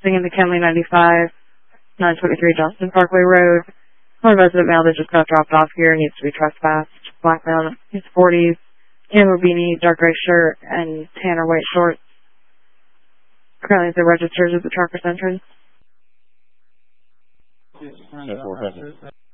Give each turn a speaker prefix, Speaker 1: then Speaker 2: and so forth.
Speaker 1: crossing into Kenley 95, 923 Johnston Parkway Road. One resident male that just got dropped off here needs to be trespassed. Black male, his 40s, camo beanie, dark gray shirt, and tan or white shorts. Currently, the registers at the Trackers entrance.